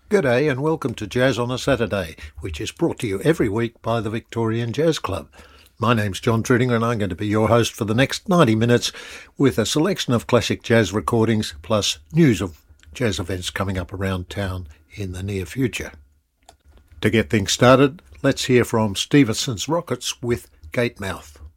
G'day and welcome to Jazz on a Saturday, which is brought to you every week by the Victorian Jazz Club. My name's John Trudinger and I'm going to be your host for the next 90 minutes with a selection of classic jazz recordings plus news of jazz events coming up around town in the near future. To get things started, let's hear from Stevenson's Rockets with Gatemouth.